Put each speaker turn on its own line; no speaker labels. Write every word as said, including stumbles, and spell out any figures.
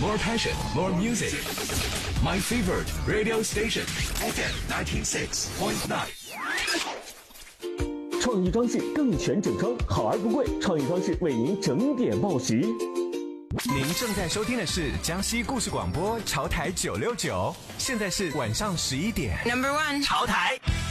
more passion, more music. My favorite radio station, F M ninety-six point nine.
创意装饰更全整装，好而不贵。创意装饰为您整点报时。
您正在收听的是江西故事广播潮台九六九，现在是晚上十一点。
Number one，
潮台。